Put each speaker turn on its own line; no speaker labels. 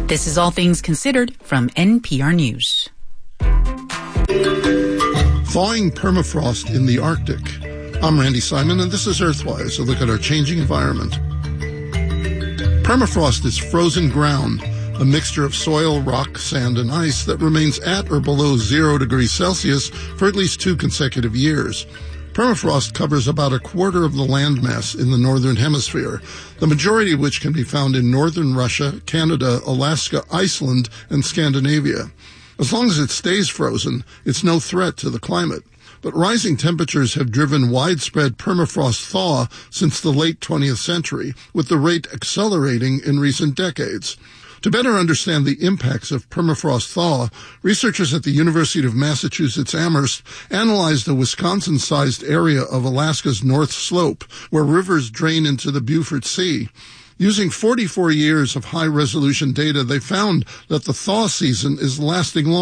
This is All Things Considered from NPR News.
Thawing permafrost in the Arctic. I'm Randy Simon, and this is Earthwise, a look at our changing environment. Permafrost is frozen ground, a mixture of soil, rock, sand, and ice that remains at or below 0 degrees Celsius for at least 2 consecutive years. Permafrost covers about a quarter of the landmass in the northern hemisphere, the majority of which can be found in northern Russia, Canada, Alaska, Iceland, and Scandinavia. As long as it stays frozen, it's no threat to the climate. But rising temperatures have driven widespread permafrost thaw since the late 20th century, with the rate accelerating in recent decades. To better understand the impacts of permafrost thaw, researchers at the University of Massachusetts Amherst analyzed a Wisconsin-sized area of Alaska's North Slope, where rivers drain into the Beaufort Sea. Using 44 years of high-resolution data, they found that the thaw season is lasting long.